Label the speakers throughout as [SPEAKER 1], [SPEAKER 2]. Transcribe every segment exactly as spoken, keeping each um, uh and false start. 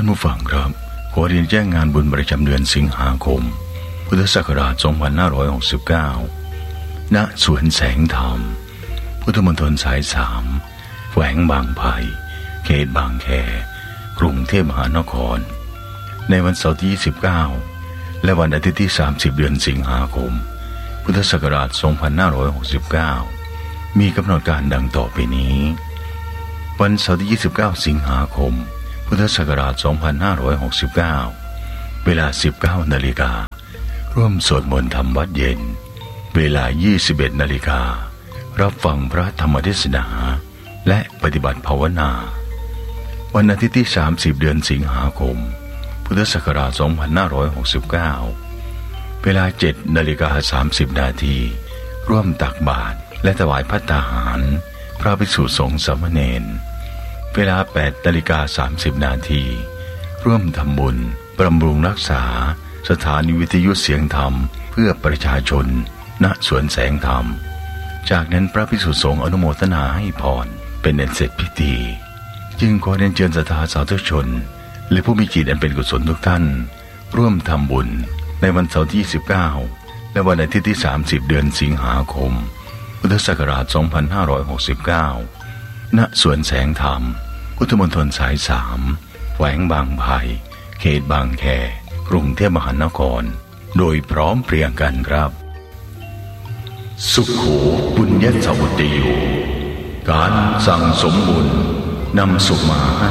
[SPEAKER 1] านผู้ฟังครับขอเรียนแจ้งงานบุญประจำเดือนสิงหาคมพุทธศักราชสองพันห้าร้อยหกสิบเก้าณสวนแสงธรรมพุทธมณฑลสายสามแขวงบางไผ่เขตบางแคกรุงเทพมหานครในวันเสาร์ที่ยี่สิบเก้าและวันอาทิตย์ที่สามสิบเดือนสิงหาคมพุทธศักราชสองพันห้าร้อยหกสิบเก้ามีกำหนดการดังต่อไปนี้วันเสาร์ที่ยี่สิบเก้าสิงหาคมพุทธศักราชสองพันห้าร้อยหกสิบเก้าเวลา สิบเก้านาฬิการ่วมสวดมนต์ธรรมวัดเย็นเวลา ยี่สิบเอ็ดนาฬิการับฟังพระธรรมเทศนาและปฏิบัติภาวนาวันอาทิตย์ที่สามสิบเดือนสิงหาคมพุทธศักราชสองพันห้าร้อยหกสิบเก้าเวลา เจ็ดนาฬิกาสามสิบนาทีร่วมตักบาตรและถวายภัตตาหารพระภิกษุสงฆ์สามเณรเวลา แปดนาฬิกาสามสิบนาทีร่วมทำบุญบำรุงรักษาสถานีวิทยุเสียงธรรมเพื่อประชาชนณสวนแสงธรรมจากนั้นพระภิกษุสงฆ์อนุโมทนาให้พรเป็นอันเสร็จพิธีจึงขอเรียนเชิญศรัทธาสาธุชนและผู้มีจิตอันเป็นกุศลทุกท่านร่วมทำบุญในวันเสาร์ที่ยี่สิบเก้าและวันอาทิตย์ที่สามสิบเดือนสิงหาคมพุทธศักราชสองพันห้าร้อยหกสิบเก้าณสวนแสงธรรมพุทธมณฑลสายสามแขวงบางไผ่เขตบางแคกรุงเทพมหานครโดยพร้อมเพรียงกันครับสุขโขปุญญสวัตโยการสั่งสมบุญนำสุขมาให้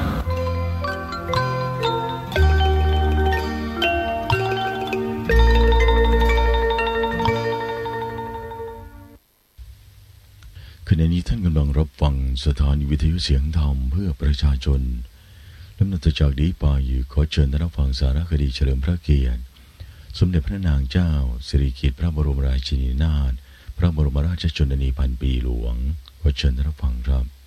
[SPEAKER 1] ขณะนี้ท่านกำลังรับฟังสถานีวิทยุเสียงธรรมเพื่อประชาชนลำดับต่อจากนี้ไปขอเชิญท่านรับฟังสารคดีเฉลิมพระเกียรติสมเด็จพระนางเจ้าสิริกิติ์พระบรมราชินีนาถพระบรมราชชนนีพันปีหลวงขอเชิญท่านรับฟังครับ